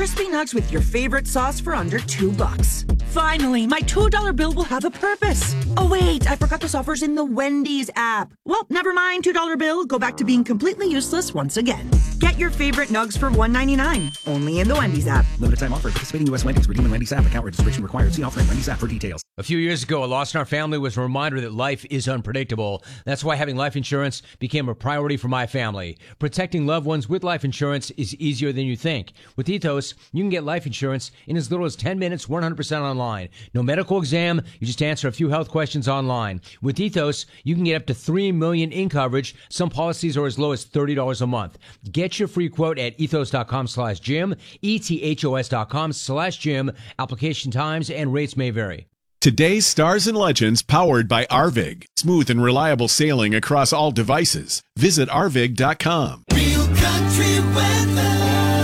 crispy nugs with your favorite sauce for under $2. Finally, my $2 bill will have a purpose. Oh wait, I forgot this offer's in the Wendy's app. Well, never mind, $2 bill. Go back to being completely useless once again. Get your favorite nugs for $1.99, only in the Wendy's app. Limited time offer. Participating U.S. Wendy's. Redeem in Wendy's app. Account registration required. See offer in Wendy's app for details. A few years ago, a loss in our family was a reminder that life is unpredictable. That's why having life insurance became a priority for my family. Protecting loved ones with life insurance is easier than you think. With Ethos, you can get life insurance in as little as 10 minutes, 100% online. No medical exam, you just answer a few health questions online. With Ethos, you can get up to $3 million in coverage. Some policies are as low as $30 a month. Get your free quote at ethos.com/Jim, ethos.com/Jim. Application times and rates may vary. Today's Stars and Legends powered by Arvig. Smooth and reliable sailing across all devices. Visit arvig.com. Real country weather.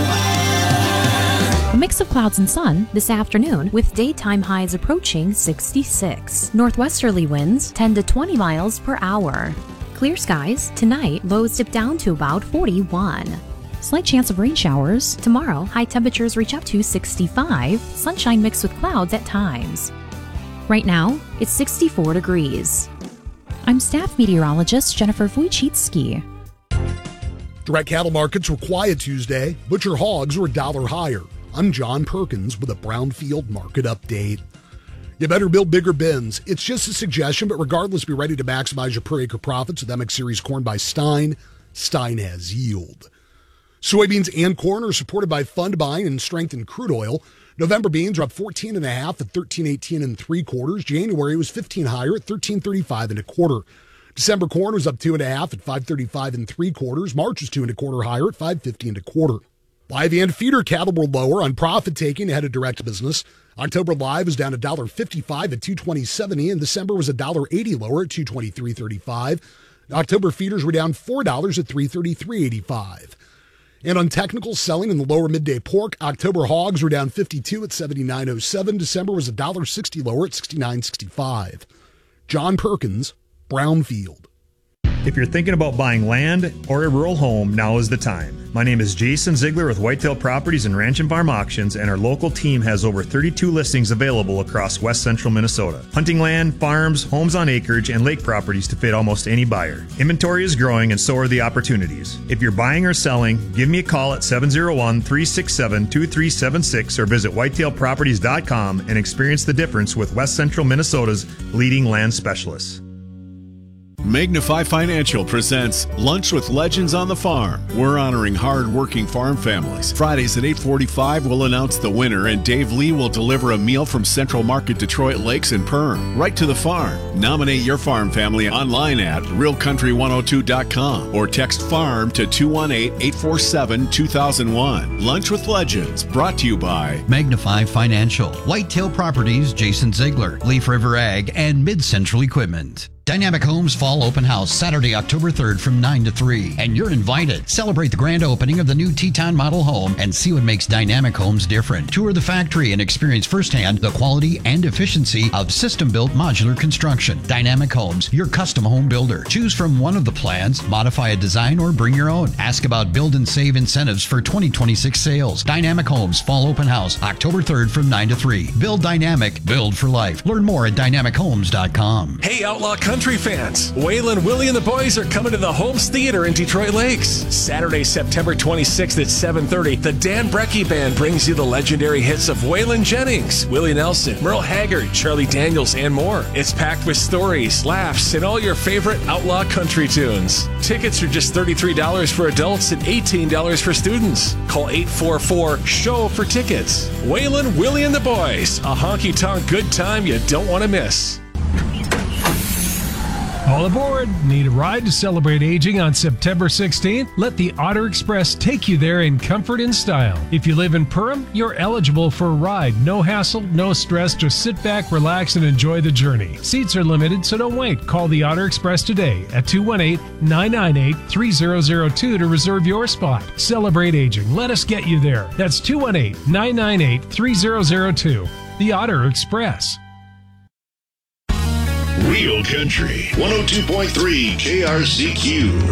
A mix of clouds and sun this afternoon with daytime highs approaching 66. Northwesterly winds 10 to 20 miles per hour. Clear skies tonight, lows dip down to about 41. Slight chance of rain showers. Tomorrow, high temperatures reach up to 65. Sunshine mixed with clouds at times. Right now, it's 64 degrees. I'm staff meteorologist Jennifer Wojcicki. Direct cattle markets were quiet Tuesday. Butcher hogs were $1 higher. I'm John Perkins with a Brownfield market update. You better build bigger bins. It's just a suggestion, but regardless, be ready to maximize your per acre profits with MX Series corn by Stein. Stein has yield. Soybeans and corn are supported by fund buying and strength in crude oil. November beans are up 14.5 at 13.18 3/4. January was 15 higher at 13.35 1/4. December corn was up 2.5 at 5.35 3/4. March was 2 1/4 higher at 5.50 1/4. Live and feeder cattle were lower on profit taking ahead of direct business. October live was down $1.55 at 220.70, and December was $1.80 lower at 223.35. October feeders were down $4 at 333.85. And on technical selling in the lower midday pork, October hogs were down 52 at 79.07. December was $1.60 lower at 69.65. John Perkins, Brownfield. If you're thinking about buying land or a rural home, now is the time. My name is Jason Ziegler with Whitetail Properties and Ranch and Farm Auctions, and our local team has over 32 listings available across west central Minnesota. Hunting land, farms, homes on acreage, and lake properties to fit almost any buyer. Inventory is growing and so are the opportunities. If you're buying or selling, give me a call at 701-367-2376 or visit whitetailproperties.com and experience the difference with west central Minnesota's leading land specialists. Magnify Financial presents Lunch with Legends on the Farm. We're honoring hard-working farm families. Fridays at 8:45, we'll announce the winner, and Dave Lee will deliver a meal from Central Market Detroit Lakes and Perm, right to the farm. Nominate your farm family online at realcountry102.com or text FARM to 218-847-2001. Lunch with Legends, brought to you by Magnify Financial, Whitetail Properties, Jason Ziegler, Leaf River Ag, and Mid-Central Equipment. Dynamic Homes Fall Open House, Saturday, October 3rd from 9 to 3. And you're invited. Celebrate the grand opening of the new Teton model home and see what makes Dynamic Homes different. Tour the factory and experience firsthand the quality and efficiency of system-built modular construction. Dynamic Homes, your custom home builder. Choose from one of the plans, modify a design, or bring your own. Ask about build and save incentives for 2026 sales. Dynamic Homes Fall Open House, October 3rd from 9 to 3. Build dynamic, build for life. Learn more at dynamichomes.com. Hey, Outlaw Country fans, Waylon, Willie, and the boys are coming to the Holmes Theater in Detroit Lakes. Saturday, September 26th at 7:30, the Dan Brecky Band brings you the legendary hits of Waylon Jennings, Willie Nelson, Merle Haggard, Charlie Daniels, and more. It's packed with stories, laughs, and all your favorite outlaw country tunes. Tickets are just $33 for adults and $18 for students. Call 844-SHOW for tickets. Waylon, Willie, and the boys, a honky-tonk good time you don't want to miss. All aboard! Need a ride to celebrate aging on September 16th? Let the Otter Express take you there in comfort and style. If you live in Perham, you're eligible for a ride. No hassle, no stress, just sit back, relax, and enjoy the journey. Seats are limited, so don't wait. Call the Otter Express today at 218-998-3002 to reserve your spot. Celebrate aging. Let us get you there. That's 218-998-3002. The Otter Express. Real Country 102.3 KRCQ.